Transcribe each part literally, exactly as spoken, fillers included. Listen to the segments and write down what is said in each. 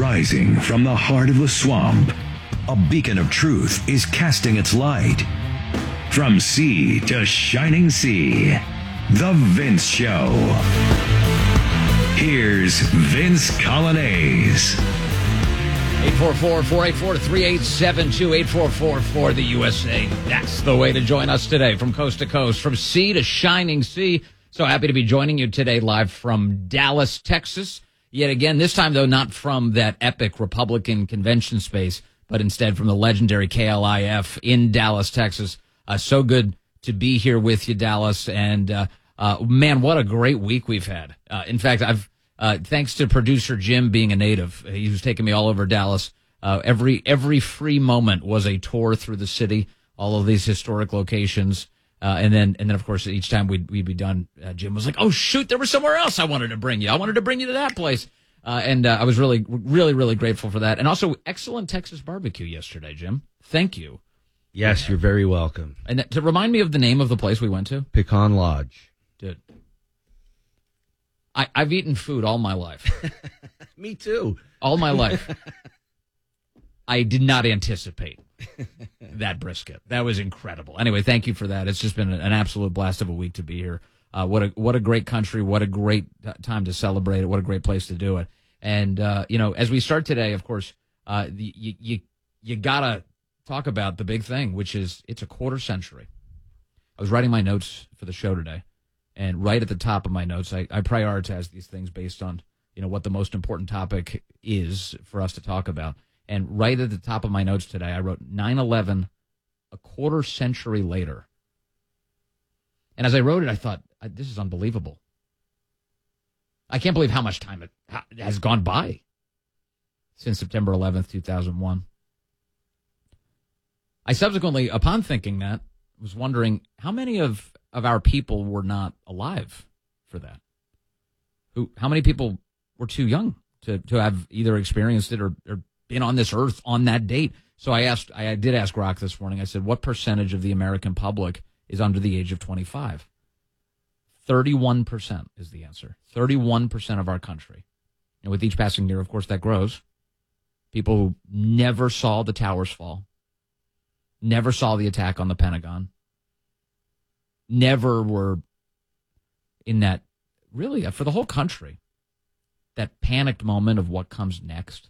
Rising from the heart of the swamp, a beacon of truth is casting its light. From sea to shining sea, The Vince Show. Here's Vince Coglianese. eight four four, four eight four, three eight seven two, eight four four for the U S A. That's the way to join us today from coast to coast, from sea to shining sea. So happy to be joining you today live from Dallas, Texas. Yet again, this time, though, not from that epic Republican convention space, but instead from the legendary K L I F in Dallas, Texas. Uh, so good to be here with you, Dallas. And, uh, uh, man, what a great week we've had. Uh, in fact, I've, uh, thanks to producer Jim being a native, he was taking me all over Dallas. Uh, every, every free moment was a tour through the city, all of these historic locations. Uh, and then, and then, of course, each time we'd, we'd be done, uh, Jim was like, oh, shoot, there was somewhere else I wanted to bring you. I wanted to bring you to that place. Uh, and uh, I was really, really, really grateful for that. And also, excellent Texas barbecue yesterday, Jim. Thank you. Yes, yeah. You're very welcome. And that, to remind me of the name of the place we went to? Pecan Lodge. Dude. I, I've eaten food all my life. Me too. All my life. I did not anticipate that brisket. That was incredible. Anyway, thank you for that. It's just been an absolute blast of a week to be here. Uh, what a what a great country. What a great time to celebrate it. What a great place to do it. And, uh, you know, as we start today, of course, uh, you, you, you got to talk about the big thing, which is it's a quarter century. I was writing my notes for the show today, and right at the top of my notes, I, I prioritize these things based on, you know, what the most important topic is for us to talk about. And right at the top of my notes today, I wrote nine eleven, a quarter century later. And as I wrote it, I thought, this is unbelievable. I can't believe how much time it has gone by since September eleventh, two thousand one. I subsequently, upon thinking that, was wondering how many of, of our people were not alive for that. Who? How many people were too young to, to have either experienced it or, or been on this earth on that date? So I asked, I did ask Rock this morning. I said, what percentage of the American public is under the age of twenty-five? thirty-one percent is the answer. thirty-one percent of our country. And with each passing year, of course, that grows. People who never saw the towers fall, never saw the attack on the Pentagon, never were in that, really, for the whole country, that panicked moment of what comes next.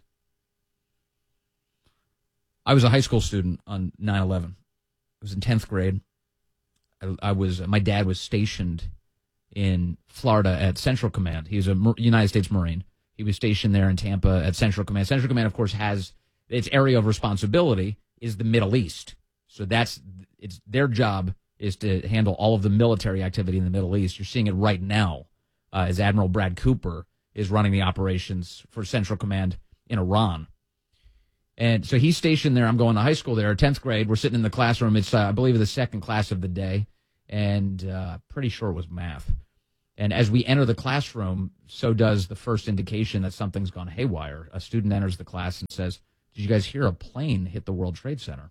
I was a high school student on nine eleven. I was in tenth grade. I, I was, my dad was stationed in Florida at Central Command. He was a United States Marine. He was stationed there in Tampa at Central Command. Central Command, of course, has its area of responsibility is the Middle East. So that's it's their job is to handle all of the military activity in the Middle East. You're seeing it right now uh, as Admiral Brad Cooper is running the operations for Central Command in Iran. And so he's stationed there. I'm going to high school there, tenth grade. We're sitting in the classroom. It's, uh, I believe, the second class of the day, and uh, pretty sure it was math. And as we enter the classroom, so does the first indication that something's gone haywire. A student enters the class and says, did you guys hear a plane hit the World Trade Center?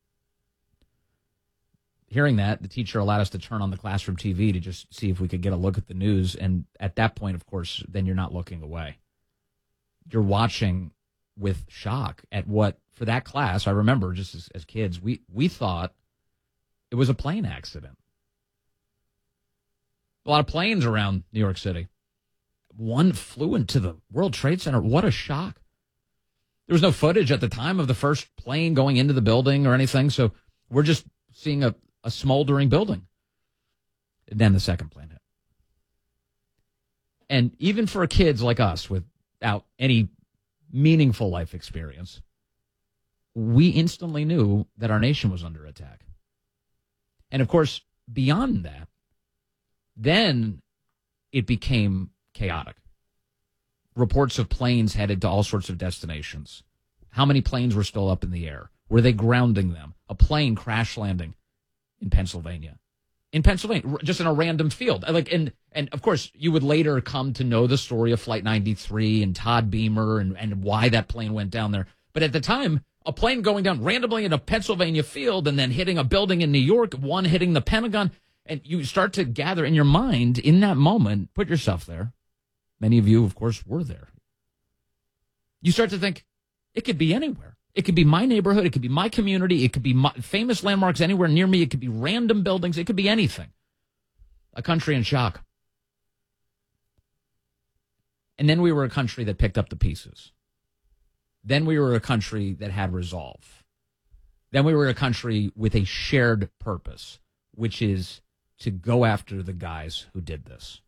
Hearing that, the teacher allowed us to turn on the classroom T V to just see if we could get a look at the news. And at that point, of course, then you're not looking away. You're watching with shock at what, for that class, I remember just as, as kids, we, we thought it was a plane accident. A lot of planes around New York City. One flew into the World Trade Center. What a shock. There was no footage at the time of the first plane going into the building or anything, so we're just seeing a, a smoldering building. And then the second plane hit. And even for kids like us without any meaningful life experience, we instantly knew that our nation was under attack. And of course, beyond that, then it became chaotic. Reports of planes headed to all sorts of destinations. How many planes were still up in the air? Were they grounding them? A plane crash landing in Pennsylvania. In Pennsylvania, just in a random field. Like, and, and of course, you would later come to know the story of Flight ninety-three and Todd Beamer and, and why that plane went down there. But at the time, a plane going down randomly in a Pennsylvania field and then hitting a building in New York, one hitting the Pentagon, and you start to gather in your mind in that moment, put yourself there. Many of you, of course, were there. You start to think it could be anywhere. It could be my neighborhood. It could be my community. It could be my, famous landmarks anywhere near me. It could be random buildings. It could be anything. A country in shock. And then we were a country that picked up the pieces. Then we were a country that had resolve. Then we were a country with a shared purpose, which is to go after the guys who did this.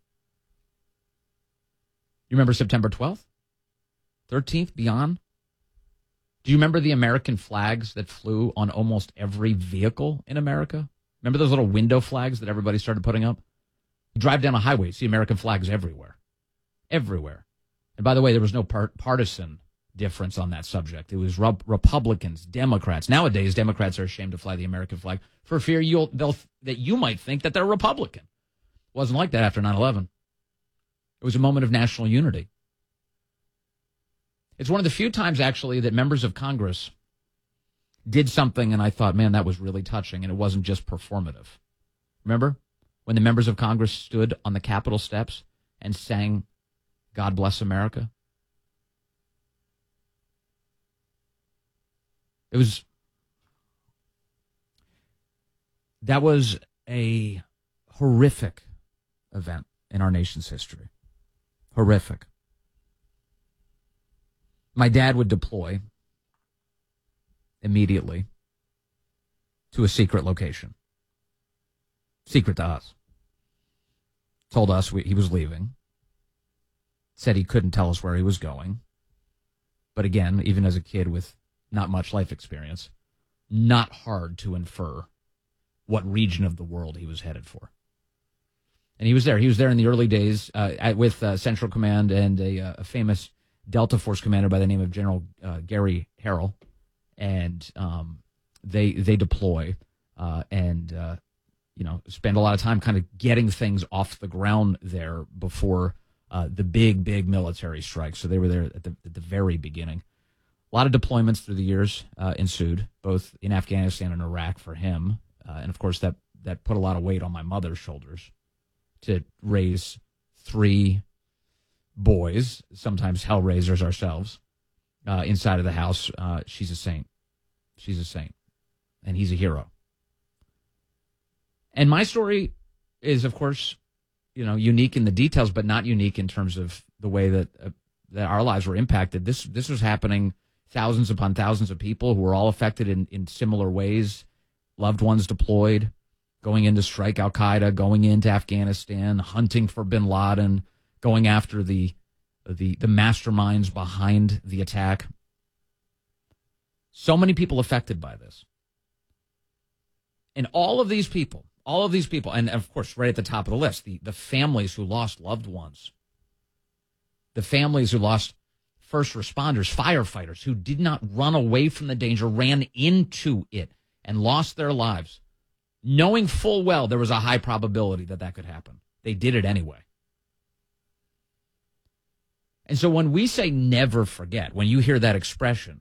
You remember September twelfth? thirteenth, beyond? Do you remember the American flags that flew on almost every vehicle in America? Remember those little window flags that everybody started putting up? You drive down a highway, see American flags everywhere. Everywhere. And by the way, there was no part- partisan difference on that subject. It was Rep- Republicans, Democrats. Nowadays, Democrats are ashamed to fly the American flag for fear you'll they'll that you might think that they're Republican. It wasn't like that after nine eleven. It was a moment of national unity. It's one of the few times, actually, that members of Congress did something, and I thought, man, that was really touching, and it wasn't just performative. Remember when the members of Congress stood on the Capitol steps and sang, "God Bless America"? It was, that was a horrific event in our nation's history. Horrific. My dad would deploy immediately to a secret location. Secret to us. Told us we, he was leaving. Said he couldn't tell us where he was going. But again, even as a kid with not much life experience, not hard to infer what region of the world he was headed for. And he was there. He was there in the early days uh, at, with uh, Central Command and a, uh, a famous Delta Force commander by the name of General uh, Gary Harrell. And um, they they deploy uh, and, uh, you know, spend a lot of time kind of getting things off the ground there before uh, the big, big military strike. So they were there at the, at the very beginning. A lot of deployments through the years uh, ensued, both in Afghanistan and Iraq for him. Uh, and, of course, that, that put a lot of weight on my mother's shoulders to raise three boys, sometimes hellraisers ourselves, uh, inside of the house. Uh, she's a saint. She's a saint. And he's a hero. And my story is, of course, you know, unique in the details, but not unique in terms of the way that uh, that our lives were impacted. This this was happening, thousands upon thousands of people who were all affected in, in similar ways. Loved ones deployed, going in to strike Al-Qaeda, going into Afghanistan, hunting for bin Laden, going after the the the masterminds behind the attack. So many people affected by this. And all of these people, all of these people, and of course, right at the top of the list, the, the families who lost loved ones, the families who lost first responders, firefighters who did not run away from the danger, ran into it and lost their lives, knowing full well there was a high probability that that could happen. They did it anyway. And so when we say never forget, when you hear that expression,